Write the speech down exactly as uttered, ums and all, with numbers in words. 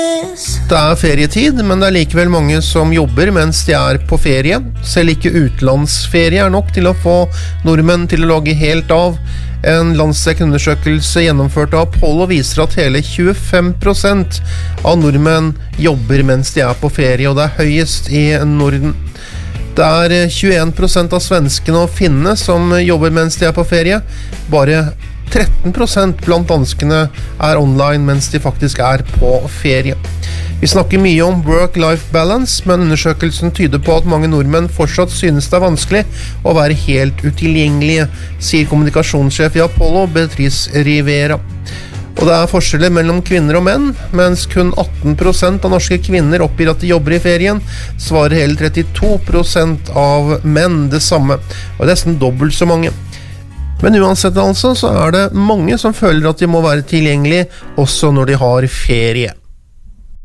Det er ferietid, men det er likevel mange som jobber mens de er på ferie. Selv ikke utenlandsferie er nok til å få nordmenn til å logge helt av. En landsdekkende undersøkelse gjennomført av Apollo viser at hele tjuefem prosent av nordmenn jobber mens de er på ferie, og det er høyest i Norden. Det er tjueen prosent av svenskene og finnene som jobber mens de er på ferie. Bare tretten prosent blant danskene er online mens de faktisk er på ferie. Vi snakker mye om work-life balance, men undersøkelsen tyder på at mange nordmenn fortsatt synes det er vanskelig å være helt utilgjengelige, sier kommunikasjonssjef i Apollo, Beatrice Rivera. Og det er forskjeller mellom kvinner og menn. Mens kun atten prosent av norske kvinner oppgir at de jobber i ferien, svarer hele trettito prosent av menn det samme, og nesten dobbelt så mange. Men uansett altså, så er det mange som føler at de må være tilgjengelige også når de har ferie.